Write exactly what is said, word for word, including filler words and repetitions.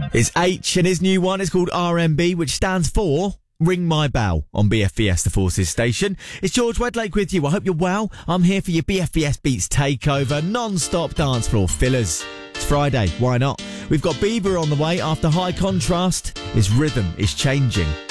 It's H, and his new one is called R M B, which stands for Ring My Bell on B F B S The Forces station. It's George Wedlake with you. I hope you're well. I'm here for your B F B S Beats takeover, non-stop dance floor fillers. It's Friday, why not? We've got Bieber on the way after High Contrast. His rhythm is changing.